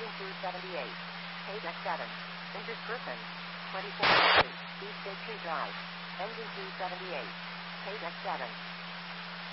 Engine 278. Page X7. Injured person. 24 East State Tree Drive. Engine 278. Page X7.